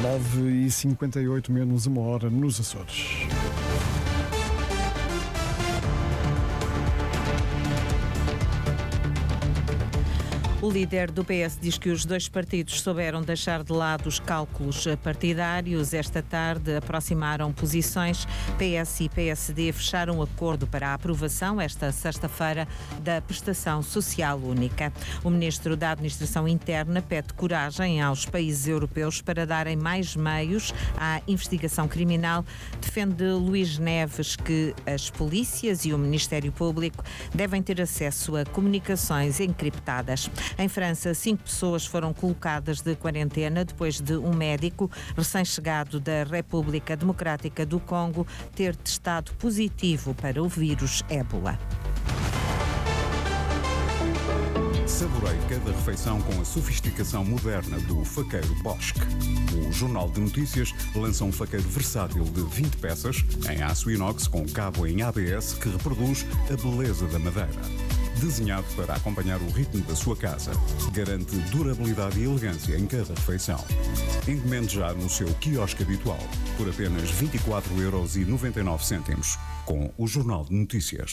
9h58 menos uma hora nos Açores. O líder do PS diz que os dois partidos souberam deixar de lado os cálculos partidários. Esta tarde aproximaram posições. PS e PSD fecharam um acordo para a aprovação, esta sexta-feira, da prestação social única. O ministro da Administração Interna pede coragem aos países europeus para darem mais meios à investigação criminal. Defende Luís Neves que as polícias e o Ministério Público devem ter acesso a comunicações encriptadas. Em França, 5 pessoas foram colocadas de quarentena depois de um médico recém-chegado da República Democrática do Congo ter testado positivo para o vírus Ébola. Saboreie cada refeição com a sofisticação moderna do faqueiro Bosch. O Jornal de Notícias lança um faqueiro versátil de 20 peças, em aço inox com cabo em ABS que reproduz a beleza da madeira. Desenhado para acompanhar o ritmo da sua casa, garante durabilidade e elegância em cada refeição. Encomende já no seu quiosque habitual, por apenas 24,99€, com o Jornal de Notícias.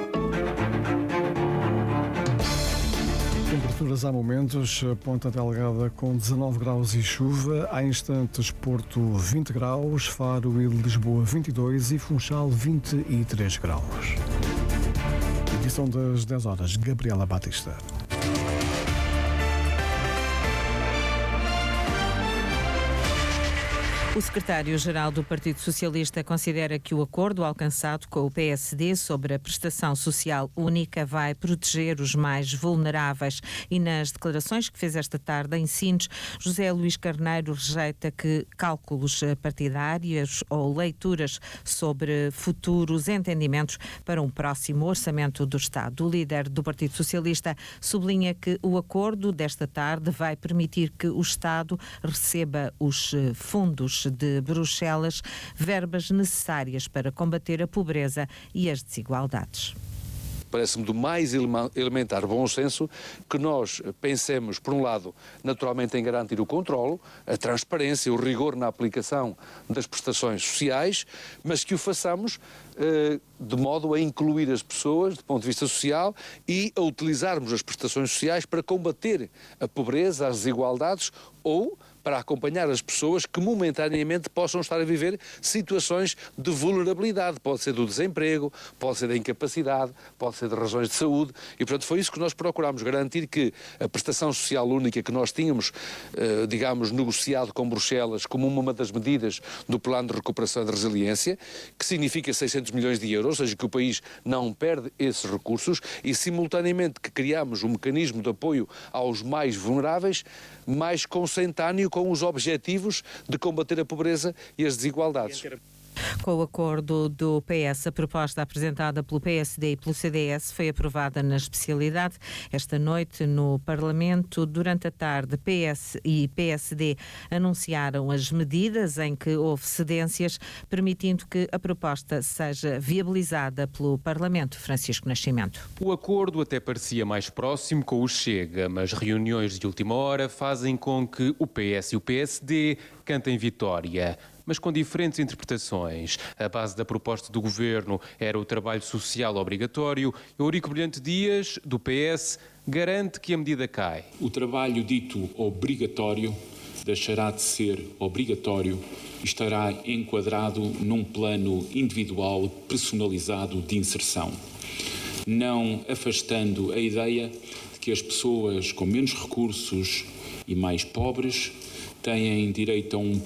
Temperaturas há momentos, Ponta Delgada com 19 graus e chuva, há instantes Porto 20 graus, Faro e Lisboa 22 e Funchal 23 graus. Edição das 10 horas, Gabriela Batista. O secretário-geral do Partido Socialista considera que o acordo alcançado com o PSD sobre a prestação social única vai proteger os mais vulneráveis e nas declarações que fez esta tarde em Sines, José Luís Carneiro rejeita que cálculos partidários ou leituras sobre futuros entendimentos para um próximo orçamento do Estado. O líder do Partido Socialista sublinha que o acordo desta tarde vai permitir que o Estado receba os fundos de Bruxelas, verbas necessárias para combater a pobreza e as desigualdades. Parece-me do mais elementar bom senso que nós pensemos, por um lado, naturalmente em garantir o controlo, a transparência, o rigor na aplicação das prestações sociais, mas que o façamos de modo a incluir as pessoas do ponto de vista social e a utilizarmos as prestações sociais para combater a pobreza, as desigualdades ou para acompanhar as pessoas que momentaneamente possam estar a viver situações de vulnerabilidade. Pode ser do desemprego, pode ser da incapacidade, pode ser de razões de saúde e, portanto, foi isso que nós procurámos garantir, que a prestação social única que nós tínhamos, negociado com Bruxelas como uma das medidas do Plano de Recuperação e de Resiliência, que significa 600 milhões de euros, ou seja, que o país não perde esses recursos e, simultaneamente, que criamos um mecanismo de apoio aos mais vulneráveis, mais consentâneo com os objetivos de combater a pobreza e as desigualdades. Com o acordo do PS, a proposta apresentada pelo PSD e pelo CDS foi aprovada na especialidade. Esta noite, no Parlamento, durante a tarde, PS e PSD anunciaram as medidas em que houve cedências, permitindo que a proposta seja viabilizada pelo Parlamento. Francisco Nascimento. O acordo até parecia mais próximo com o Chega, mas reuniões de última hora fazem com que o PS e o PSD cantem vitória, mas com diferentes interpretações. A base da proposta do Governo era o trabalho social obrigatório. Eurico Brilhante Dias, do PS, garante que a medida cai. O trabalho dito obrigatório deixará de ser obrigatório e estará enquadrado num plano individual personalizado de inserção, não afastando a ideia de que as pessoas com menos recursos e mais pobres têm direito a um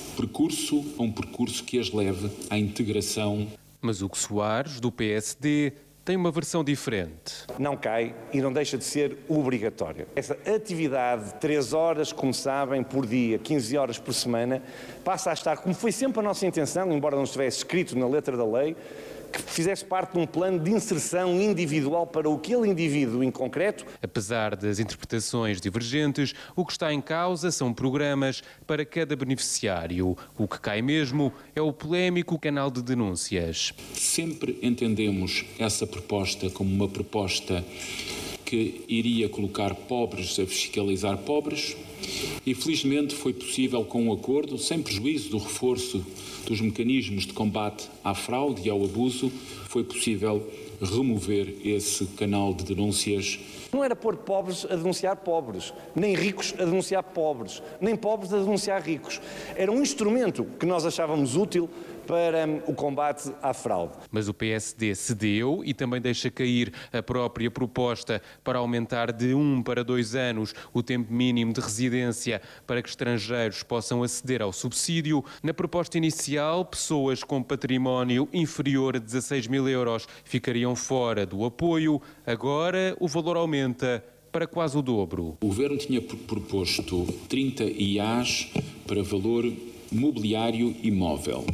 percurso que as leve à integração. Mas Hugo Soares, do PSD, tem uma versão diferente. Não cai e não deixa de ser obrigatório. Essa atividade de 3 horas, como sabem, por dia, 15 horas por semana, passa a estar, como foi sempre a nossa intenção, embora não estivesse escrito na letra da lei, que fizesse parte de um plano de inserção individual para aquele indivíduo em concreto. Apesar das interpretações divergentes, o que está em causa são programas para cada beneficiário. O que cai mesmo é o polémico canal de denúncias. Sempre entendemos essa proposta como uma proposta que iria colocar pobres a fiscalizar pobres e, felizmente, foi possível, com um acordo, sem prejuízo do reforço dos mecanismos de combate à fraude e ao abuso, foi possível remover esse canal de denúncias. Não era pôr pobres a denunciar pobres, nem ricos a denunciar pobres, nem pobres a denunciar ricos. Era um instrumento que nós achávamos útil para o combate à fraude. Mas o PSD cedeu e também deixa cair a própria proposta para aumentar de 1 para 2 anos o tempo mínimo de residência para que estrangeiros possam aceder ao subsídio. Na proposta inicial, pessoas com património inferior a 16 mil euros ficariam fora do apoio. Agora, o valor aumenta para quase o dobro. O Governo tinha proposto 30 IAs para valor mobiliário imóvel.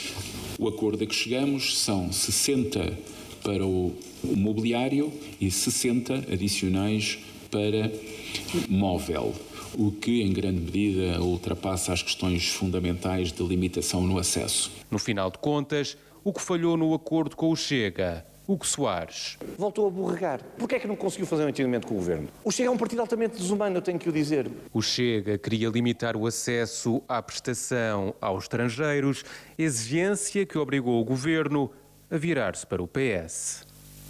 O acordo a que chegamos são 60 para o mobiliário e 60 adicionais para móvel, o que em grande medida ultrapassa as questões fundamentais de limitação no acesso. No final de contas, o que falhou no acordo com o Chega? Hugo Soares. Voltou a borregar. Porquê é que não conseguiu fazer um entendimento com o Governo? O Chega é um partido altamente desumano, eu tenho que o dizer. O Chega queria limitar o acesso à prestação aos estrangeiros, exigência que obrigou o Governo a virar-se para o PS.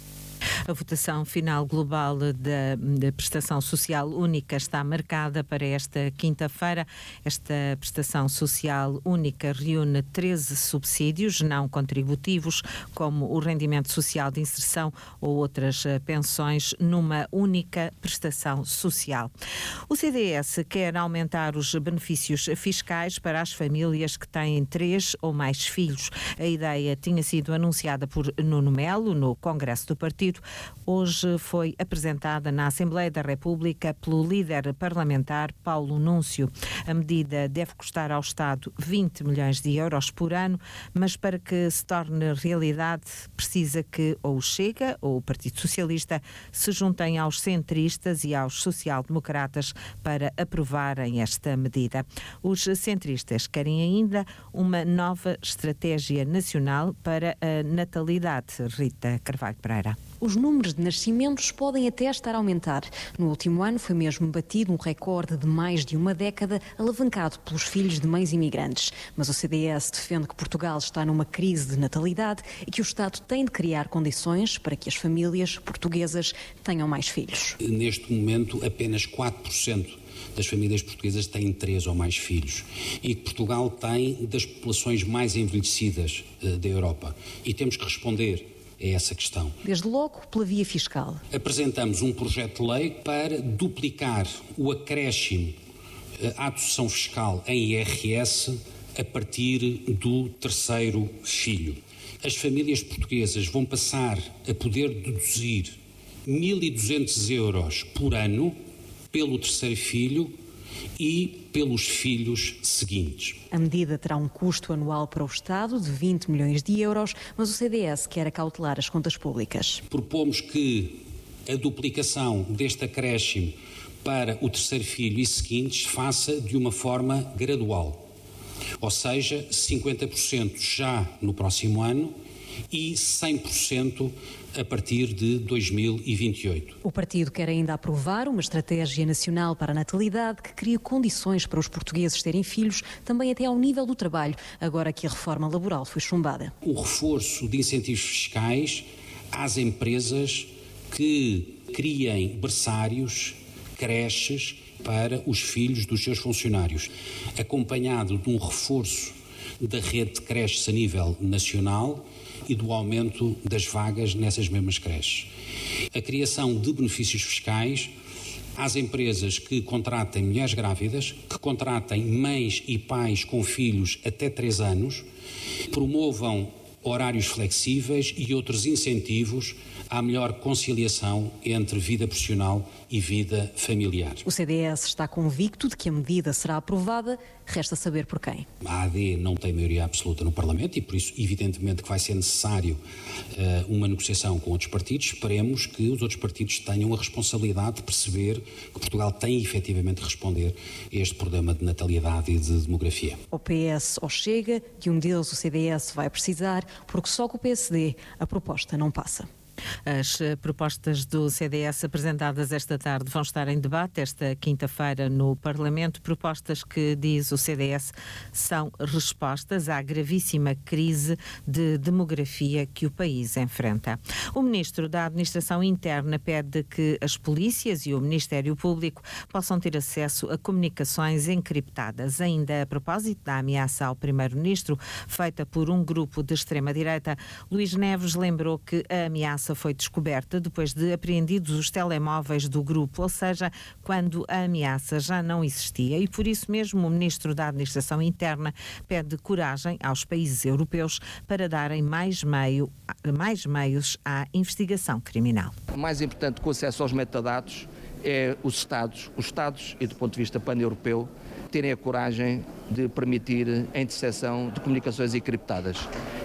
A votação final global da prestação social única está marcada para esta quinta-feira. Esta prestação social única reúne 13 subsídios não contributivos, como o rendimento social de inserção ou outras pensões, numa única prestação social. O CDS quer aumentar os benefícios fiscais para as famílias que têm 3 ou mais filhos. A ideia tinha sido anunciada por Nuno Melo no Congresso do Partido. Hoje foi apresentada na Assembleia da República pelo líder parlamentar Paulo Núncio. A medida deve custar ao Estado 20 milhões de euros por ano, mas para que se torne realidade precisa que ou o Chega ou o Partido Socialista se juntem aos centristas e aos social-democratas para aprovarem esta medida. Os centristas querem ainda uma nova estratégia nacional para a natalidade. Rita Carvalho Pereira. Os números de nascimentos podem até estar a aumentar. No último ano foi mesmo batido um recorde de mais de uma década, alavancado pelos filhos de mães imigrantes. Mas o CDS defende que Portugal está numa crise de natalidade e que o Estado tem de criar condições para que as famílias portuguesas tenham mais filhos. Neste momento, apenas 4% das famílias portuguesas têm 3 ou mais filhos e que Portugal tem das populações mais envelhecidas da Europa. E temos que responder a essa questão. Desde logo pela via fiscal. Apresentamos um projeto de lei para duplicar o acréscimo à dedução fiscal em IRS a partir do 3º filho. As famílias portuguesas vão passar a poder deduzir 1.200 euros por ano pelo 3º filho e pelos filhos seguintes. A medida terá um custo anual para o Estado de 20 milhões de euros, mas o CDS quer acautelar as contas públicas. Propomos que a duplicação deste acréscimo para o 3º filho e seguintes se faça de uma forma gradual, ou seja, 50% já no próximo ano e 100% a partir de 2028. O partido quer ainda aprovar uma estratégia nacional para a natalidade que cria condições para os portugueses terem filhos, também até ao nível do trabalho, agora que a reforma laboral foi chumbada. O reforço de incentivos fiscais às empresas que criem berçários, creches para os filhos dos seus funcionários, acompanhado de um reforço da rede de creches a nível nacional e do aumento das vagas nessas mesmas creches. A criação de benefícios fiscais às empresas que contratem mulheres grávidas, que contratem mães e pais com filhos até 3 anos, promovam horários flexíveis e outros incentivos à melhor conciliação entre vida profissional e vida familiar. O CDS está convicto de que a medida será aprovada, resta saber por quem. A AD não tem maioria absoluta no Parlamento e por isso evidentemente que vai ser necessário uma negociação com outros partidos. Esperemos que os outros partidos tenham a responsabilidade de perceber que Portugal tem efetivamente de responder a este problema de natalidade e de demografia. O PS ou Chega, de um deles o CDS vai precisar, porque só com o PSD a proposta não passa. As propostas do CDS apresentadas esta tarde vão estar em debate esta quinta-feira no Parlamento. Propostas que, diz o CDS, são respostas à gravíssima crise de demografia que o país enfrenta. O Ministro da Administração Interna pede que as polícias e o Ministério Público possam ter acesso a comunicações encriptadas. Ainda a propósito da ameaça ao Primeiro-Ministro feita por um grupo de extrema-direita, Luís Neves lembrou que a ameaça foi descoberta depois de apreendidos os telemóveis do grupo, ou seja, quando a ameaça já não existia. E por isso mesmo o Ministro da Administração Interna pede coragem aos países europeus para darem mais meios à investigação criminal. Mais importante que o acesso aos metadados é os Estados e do ponto de vista pan-europeu terem a coragem de permitir a interseção de comunicações encriptadas.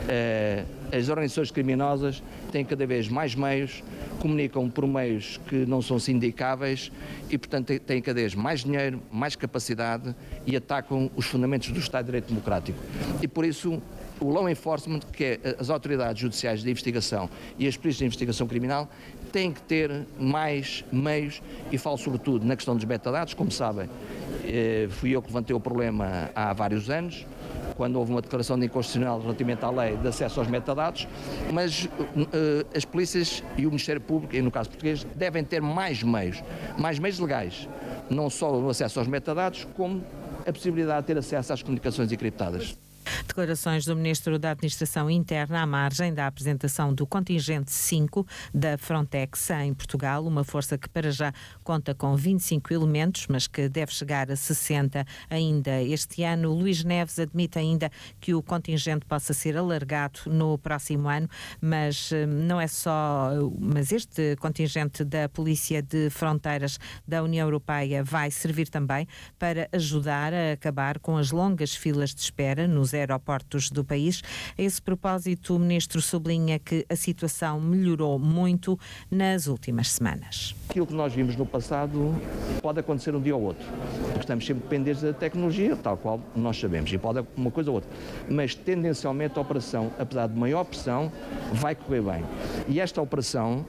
As organizações criminosas têm cada vez mais meios, comunicam por meios que não são sindicáveis e, portanto, têm cada vez mais dinheiro, mais capacidade e atacam os fundamentos do Estado de Direito Democrático. E, por isso, o law enforcement, que é as autoridades judiciais de investigação e as polícias de investigação criminal, têm que ter mais meios e falo sobretudo na questão dos metadados. Como sabem, fui eu que levantei o problema há vários anos, quando houve uma declaração de inconstitucional relativamente à lei de acesso aos metadados, mas as polícias e o Ministério Público, e no caso português, devem ter mais meios legais, não só o acesso aos metadados, como a possibilidade de ter acesso às comunicações encriptadas. Declarações do Ministro da Administração Interna à margem da apresentação do contingente 5 da Frontex em Portugal, uma força que para já conta com 25 elementos, mas que deve chegar a 60 ainda este ano. Luís Neves admite ainda que o contingente possa ser alargado no próximo ano, mas não é só, mas este contingente da Polícia de Fronteiras da União Europeia vai servir também para ajudar a acabar com as longas filas de espera nos aeroportos do país. A esse propósito, o Ministro sublinha que a situação melhorou muito nas últimas semanas. Aquilo que nós vimos no passado pode acontecer um dia ou outro, porque estamos sempre dependentes da tecnologia, tal qual nós sabemos, e pode uma coisa ou outra. Mas, tendencialmente, a operação, apesar de maior pressão, vai correr bem. E esta operação,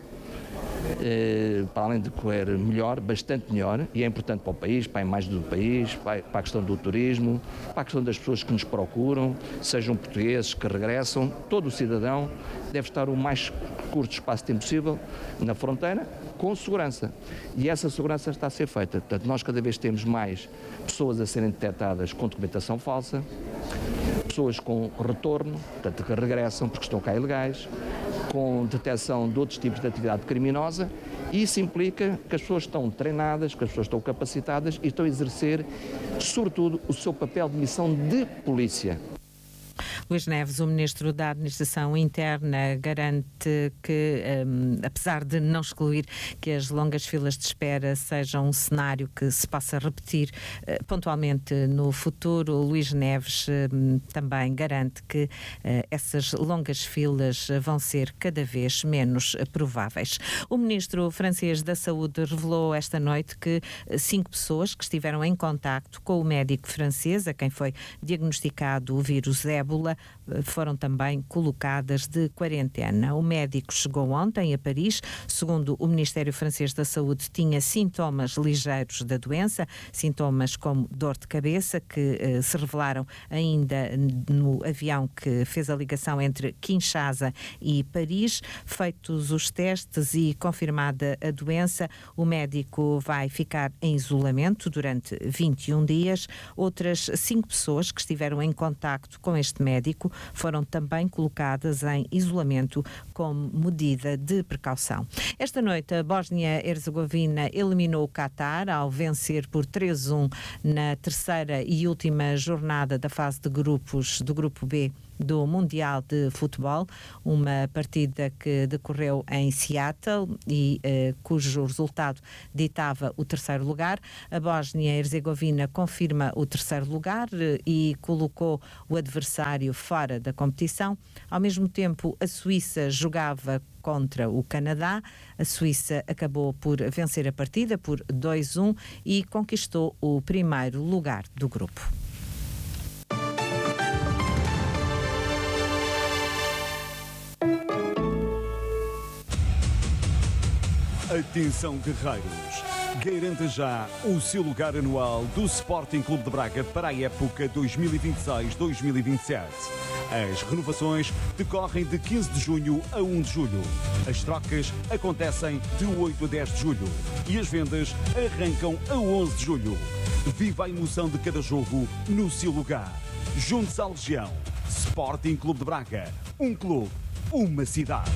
para além de correr melhor, bastante melhor, e é importante para o país, para a imagem do país, para a questão do turismo, para a questão das pessoas que nos procuram, sejam portugueses que regressam, todo o cidadão deve estar o mais curto espaço de tempo possível na fronteira, com segurança. E essa segurança está a ser feita. Portanto, nós cada vez temos mais pessoas a serem detectadas com documentação falsa, pessoas com retorno, portanto, que regressam porque estão cá ilegais, com detecção de outros tipos de atividade criminosa, e isso implica que as pessoas estão treinadas, que as pessoas estão capacitadas e estão a exercer, sobretudo, o seu papel de missão de polícia. Luís Neves, o Ministro da Administração Interna, garante que, apesar de não excluir que as longas filas de espera sejam um cenário que se possa repetir pontualmente no futuro, Luís Neves também garante que essas longas filas vão ser cada vez menos prováveis. O Ministro francês da Saúde revelou esta noite que 5 pessoas que estiveram em contacto com o médico francês, a quem foi diagnosticado o vírus ébola, foram também colocadas de quarentena. O médico chegou ontem a Paris. Segundo o Ministério francês da Saúde, tinha sintomas ligeiros da doença, sintomas como dor de cabeça, que se revelaram ainda no avião que fez a ligação entre Kinshasa e Paris. Feitos os testes e confirmada a doença, o médico vai ficar em isolamento durante 21 dias. Outras 5 pessoas que estiveram em contacto com este médico foram também colocadas em isolamento como medida de precaução. Esta noite, a Bósnia-Herzegovina eliminou o Qatar ao vencer por 3-1 na terceira e última jornada da fase de grupos do Grupo B do Mundial de Futebol, uma partida que decorreu em Seattle e cujo resultado ditava o terceiro lugar. A Bósnia-Herzegovina confirma o terceiro lugar e colocou o adversário fora da competição. Ao mesmo tempo, a Suíça jogava contra o Canadá. A Suíça acabou por vencer a partida por 2-1 e conquistou o primeiro lugar do grupo. Atenção, guerreiros! Garanta já o seu lugar anual do Sporting Clube de Braga para a época 2026-2027. As renovações decorrem de 15 de junho a 1 de julho. As trocas acontecem de 8 a 10 de julho. E as vendas arrancam a 11 de julho. Viva a emoção de cada jogo no seu lugar. Junte-se à Legião. Sporting Clube de Braga. Um clube, uma cidade.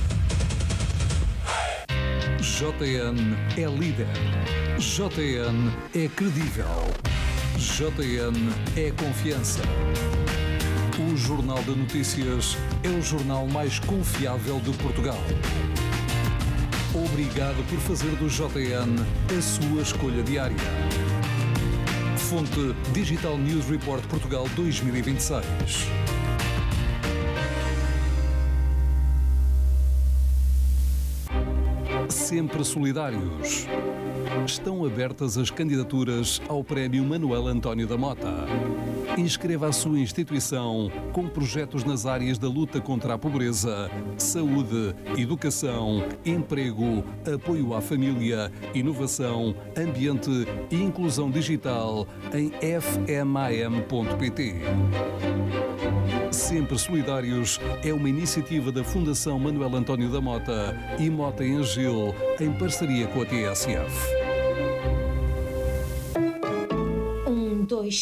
JN é líder. JN é credível. JN é confiança. O Jornal de Notícias é o jornal mais confiável de Portugal. Obrigado por fazer do JN a sua escolha diária. Fonte Digital News Report Portugal 2026. Sempre solidários. Estão abertas as candidaturas ao Prémio Manuel António da Mota. Inscreva a sua instituição com projetos nas áreas da luta contra a pobreza, saúde, educação, emprego, apoio à família, inovação, ambiente e inclusão digital em fmam.pt. Sempre Solidários é uma iniciativa da Fundação Manuel António da Mota e Mota em Agil, em parceria com a TSF. 1, 2,